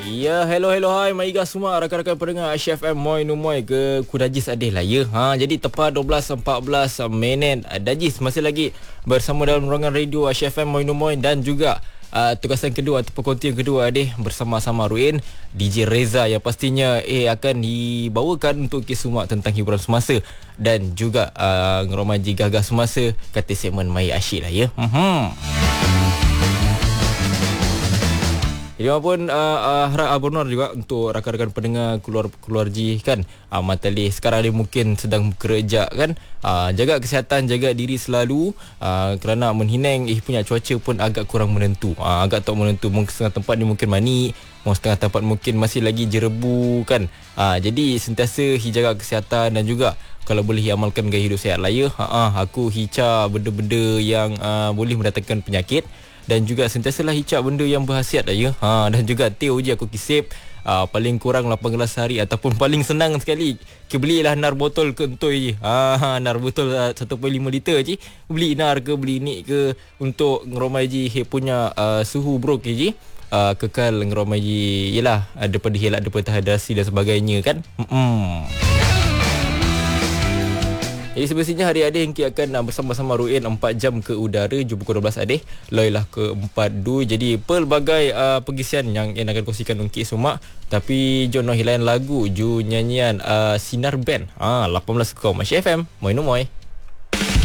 Ya, hello, hai Maiga semua rakan-rakan pendengar Aisyah FM Moi Numoy ke Kudajis adih lah ya. Jadi tepat 12.14 minit. Dajis masih lagi bersama dalam ruangan radio Aisyah FM Moi Numoy dan juga tugasan kedua ataupun konti yang kedua adih bersama-sama Ruin DJ Reza yang pastinya akan dibawakan untuk kisah tentang hiburan semasa dan juga ngeromaji gagah semasa kata segmen Mai Asyik lah ya. Jadi walaupun harap abonor juga untuk rakan-rakan pendengar keluar Ji kan. Matali sekarang dia mungkin sedang bekerja kan. Jaga kesihatan, jaga diri selalu kerana menhinang punya cuaca pun agak kurang menentu. Agak tak menentu. Mungkin setengah tempat ni mungkin mani, setengah tempat mungkin masih lagi jerebu kan. Jadi sentiasa jaga kesihatan dan juga kalau boleh amalkan gaya hidup sihat lah ya. Aku hica benda-benda yang boleh mendatangkan penyakit. Dan juga sentiasalah hicap benda yang berkhasiat lah ya. Dan juga teh je aku kisip paling kurang 8 gelas sehari. Ataupun paling senang sekali belilah nar botol ke entoi je. Nar botol 1.5 liter je. Beli nar ke beli ni ke untuk ngeromai je punya suhu bro ke je. Kekal ngeromai je yelah daripada hilang daripada dehidrasi dan sebagainya kan. Jadi semestinya hari Adih Hengki akan bersama-sama Ruin 4 jam ke udara. Jumpa pukul 12 Adih. Loilah ke 4 Jadi pelbagai pengisian yang akan kongsikan Ungki Sumak. Tapi jom hilain lagu ju nyanyian Sinar Band 18 Masih FM Moi Numoy.